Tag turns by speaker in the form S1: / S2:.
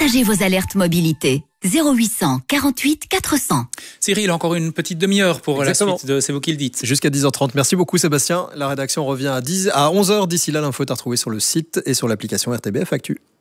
S1: partagez vos alertes mobilité. 0800 48 400.
S2: Cyril, encore une petite demi-heure pour
S3: Exactement.
S2: la suite de C'est vous qui le dites.
S3: Jusqu'à 10h30. Merci beaucoup Sébastien. La rédaction revient à 11h. D'ici là, l'info est à retrouver sur le site et sur l'application RTBF Actu.